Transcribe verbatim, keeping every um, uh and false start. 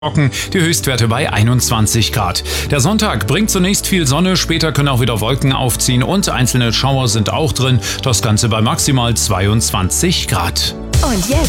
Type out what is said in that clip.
Trocken, die Höchstwerte bei einundzwanzig Grad. Der Sonntag bringt zunächst viel Sonne, später können auch wieder Wolken aufziehen und einzelne Schauer sind auch drin. Das Ganze bei maximal zweiundzwanzig Grad. Und jetzt